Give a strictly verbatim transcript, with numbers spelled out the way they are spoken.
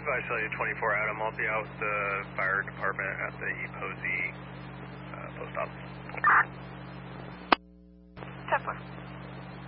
Visalia twenty-four Adam, I'll be out with the fire department at the E P O S I uh, post office.